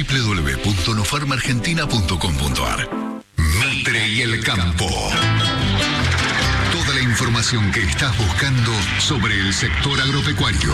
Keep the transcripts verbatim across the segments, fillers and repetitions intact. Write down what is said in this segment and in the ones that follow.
w w w punto nofarmargentina punto com punto a r. Mitre y el campo. Toda la información que estás buscando sobre el sector agropecuario.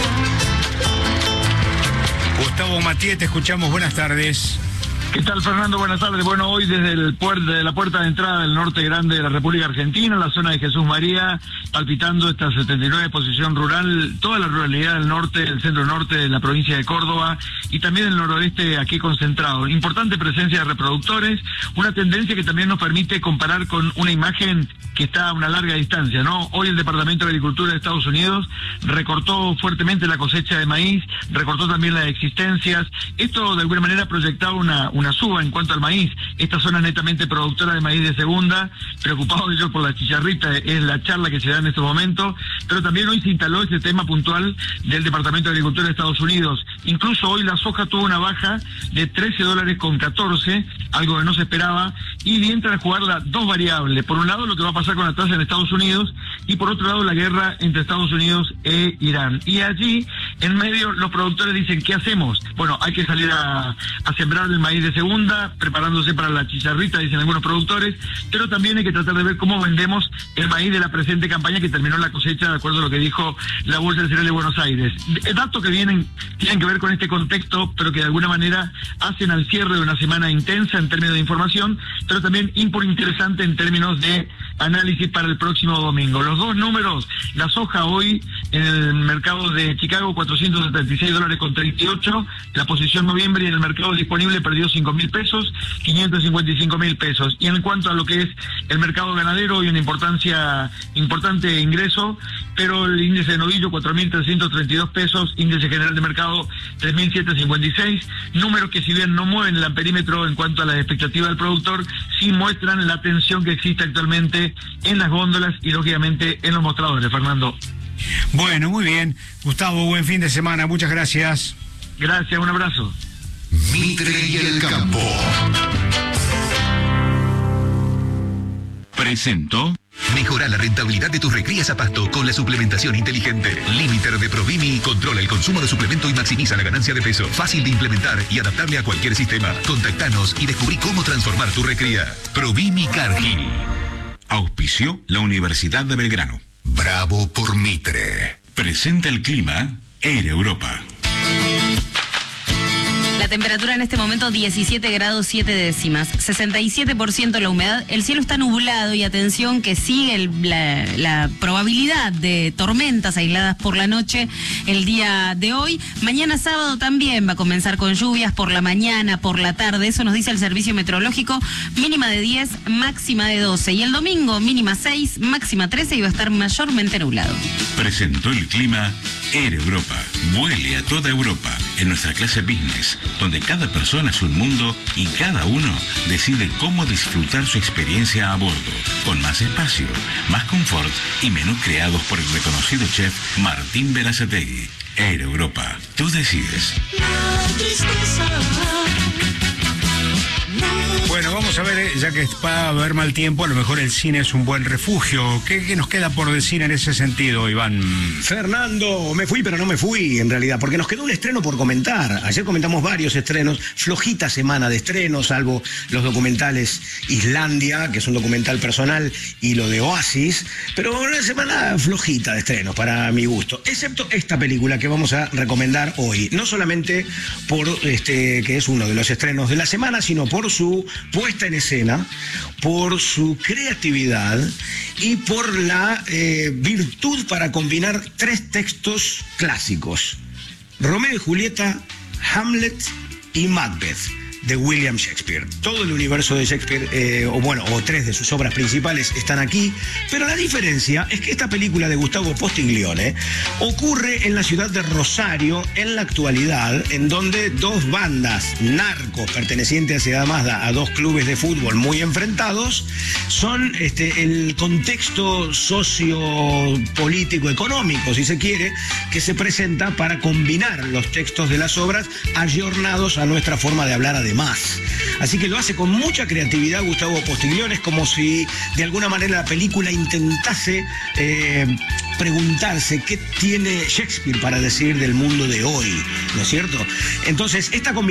Gustavo Matié, te escuchamos. Buenas tardes. ¿Qué tal, Fernando? Buenas tardes. Bueno, hoy desde el puer- de la puerta de entrada del norte grande de la República Argentina, la zona de Jesús María, palpitando esta setenta y nueve exposición rural, toda la ruralidad del norte, el centro norte de la provincia de Córdoba y también el noroeste aquí concentrado. Importante presencia de reproductores, una tendencia que también nos permite comparar con una imagen que está a una larga distancia, ¿no? Hoy el Departamento de Agricultura de Estados Unidos recortó fuertemente la cosecha de maíz, recortó también las existencias. Esto de alguna manera proyectaba una, una suba en cuanto al maíz. Esta zona netamente productora de maíz de segunda, preocupados ellos por la chicharrita, es la charla que se da en este momento, pero también hoy se instaló ese tema puntual del Departamento de Agricultura de Estados Unidos. Incluso hoy la soja tuvo una baja de trece dólares con catorce, algo que no se esperaba, y entran a jugar las dos variables. Por un lado, lo que va a pasar con la tasa en Estados Unidos, y por otro lado, la guerra entre Estados Unidos e Irán. Y allí, en medio, los productores dicen, ¿qué hacemos? Bueno, hay que salir a, a sembrar el maíz de segunda, preparándose para la chicharrita, dicen algunos productores, pero también hay que tratar de ver cómo vendemos el maíz de la presente campaña que terminó la cosecha, de acuerdo a lo que dijo la Bolsa de Cereal de Buenos Aires. Datos que vienen, tienen que ver con este contexto, pero que de alguna manera hacen al cierre de una semana intensa en términos de información, pero también muy interesante en términos de análisis para el próximo domingo. Los dos números, la soja hoy en el mercado de Chicago, cuatrocientos setenta y seis dólares con treinta y ocho, la posición noviembre, y en el mercado disponible perdió cinco mil pesos, quinientos cincuenta y cinco mil pesos. Y en cuanto a lo que es el mercado ganadero, hay una importancia, importante ingreso, pero el índice de novillo, cuatro mil trescientos treinta y dos pesos, índice general de mercado, tres mil setecientos cincuenta y seis, números que si bien no mueven el amperímetro en cuanto a la expectativa del productor, sí muestran la tensión que existe actualmente en las góndolas y lógicamente en los mostradores, Fernando. Bueno, muy bien. Gustavo, buen fin de semana. Muchas gracias. Gracias, un abrazo. Mitre y el campo. Presentó. Mejora la rentabilidad de tus recrías a pasto con la suplementación inteligente. Limiter de Provimi controla el consumo de suplemento y maximiza la ganancia de peso. Fácil de implementar y adaptable a cualquier sistema. Contactanos y descubrí cómo transformar tu recría. Provimi Cargill. Auspició la Universidad de Belgrano. Bravo por Mitre. Presenta el clima Air Europa. La temperatura en este momento diecisiete grados siete décimas, sesenta y siete por ciento la humedad, el cielo está nublado y atención que sigue el, la, la probabilidad de tormentas aisladas por la noche el día de hoy. Mañana sábado también va a comenzar con lluvias por la mañana, por la tarde, eso nos dice el servicio meteorológico, mínima de diez, máxima de doce, y el domingo mínima seis, máxima trece y va a estar mayormente nublado. Presentó el clima Air Europa. Vuele a toda Europa en nuestra clase business, donde cada persona es un mundo y cada uno decide cómo disfrutar su experiencia a bordo, con más espacio, más confort y menús creados por el reconocido chef Martín Berazategui. Air Europa, tú decides. Bueno, vamos a ver, ya que va a haber mal tiempo, a lo mejor el cine es un buen refugio. ¿Qué, qué nos queda por decir en ese sentido, Iván? Fernando, me fui pero no me fui en realidad, porque nos quedó un estreno por comentar. Ayer comentamos varios estrenos, flojita semana de estrenos, salvo los documentales Islandia, que es un documental personal, y lo de Oasis, pero una semana flojita de estrenos para mi gusto, excepto esta película que vamos a recomendar hoy, no solamente por este que es uno de los estrenos de la semana, sino por su puesta en escena, por su creatividad y por la eh, virtud para combinar tres textos clásicos: Romeo y Julieta, Hamlet y Macbeth, de William Shakespeare. Todo el universo de Shakespeare, eh, o bueno, o tres de sus obras principales están aquí, pero la diferencia es que esta película de Gustavo Postiglione ocurre en la ciudad de Rosario en la actualidad, en donde dos bandas narcos pertenecientes además a dos clubes de fútbol muy enfrentados son este, el contexto sociopolítico económico, si se quiere, que se presenta para combinar los textos de las obras ayornados a nuestra forma de hablar además. Así que lo hace con mucha creatividad Gustavo Postiglione. Es como si de alguna manera la película intentase eh, preguntarse qué tiene Shakespeare para decir del mundo de hoy, ¿no es cierto? Entonces, esta combinación